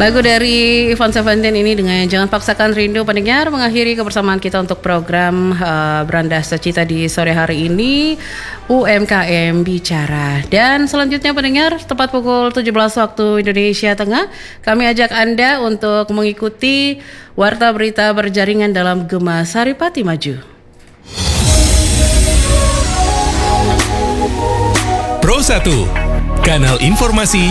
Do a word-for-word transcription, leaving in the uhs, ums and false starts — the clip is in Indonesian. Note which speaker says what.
Speaker 1: Lagu dari Ivan Seventeen ini dengan Jangan Paksakan Rindu pendengar mengakhiri kebersamaan kita untuk program uh, Beranda Secita di sore hari ini U M K M Bicara. Dan selanjutnya pendengar tepat pukul tujuh belas waktu Indonesia Tengah kami ajak Anda untuk mengikuti Warta Berita Berjaringan dalam Gema Saripati Maju.
Speaker 2: Pro satu, kanal informasi